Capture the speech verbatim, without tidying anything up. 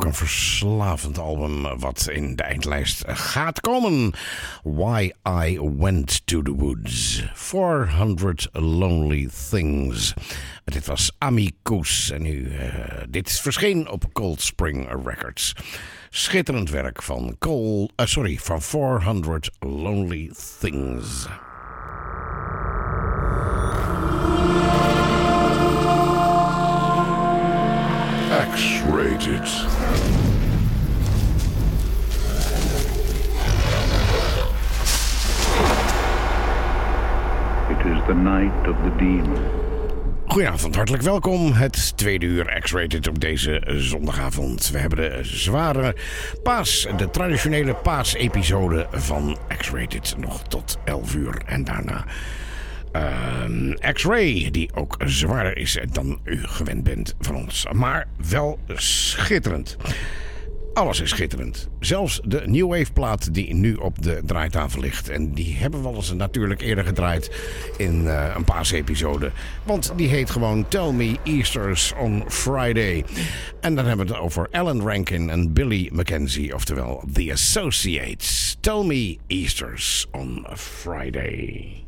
een verslavend album wat in de eindlijst gaat komen. Why I Went to the Woods. fourhonderd Lonely Things. Dit was Amicus en nu, uh, dit verscheen op Cold Spring Records. Schitterend werk van Cole, uh, sorry, van fourhonderd Lonely Things. X-rated. It is the night of the demon. Goedenavond, hartelijk welkom. Het tweede uur X-rated op deze zondagavond. We hebben de zware paas, de traditionele paasepisode van X-rated nog tot elf uur en daarna Uh, X-Ray, die ook zwaarder is dan u gewend bent van ons. Maar wel schitterend. Alles is schitterend. Zelfs de New Wave plaat die nu op de draaitafel ligt. En die hebben we al eens natuurlijk eerder gedraaid in uh, een paasepisode. Want die heet gewoon Tell Me Easters on Friday. En dan hebben we het over Alan Rankin en Billy Mackenzie. Oftewel The Associates. Tell Me Easters on Friday.